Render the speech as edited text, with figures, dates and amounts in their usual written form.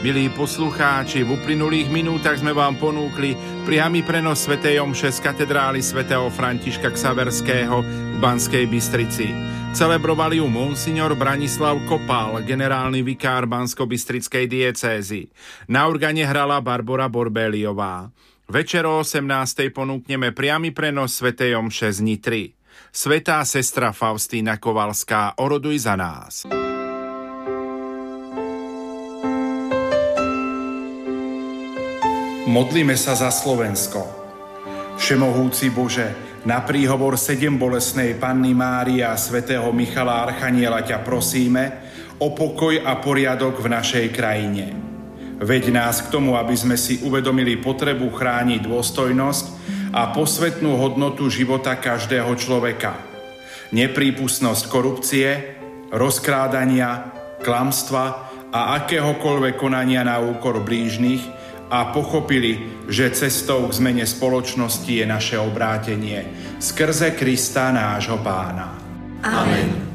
Milí poslucháči, v uplynulých minútach sme vám ponúkli priamy prenos svätej omše z katedrály svätého Františka Xaverského v Banskej Bystrici. Celebrovali ju monsignor Branislav Kopál, generálny vikár Banskobystrickej diecézy. Na organe hrala Barbora Borbéliová. Večer o 18:00 ponúkneme priamy prenos svätej omše z Nitry. Svätá sestra Faustína Kovalská, oroduj za nás. Modlíme sa za Slovensko. Všemohúci Bože, na príhovor 7 bolestnej Panny Márie a svätého Michala Archaniela ťa prosíme o pokoj a poriadok v našej krajine. Veď nás k tomu, aby sme si uvedomili potrebu chrániť dôstojnosť a posvätnú hodnotu života každého človeka. Neprípustnosť korupcie, rozkrádania, klamstva a akéhokoľvek konania na úkor blížnych a pochopili, že cestou k zmene spoločnosti je naše obrátenie skrze Krista nášho Pána. Amen.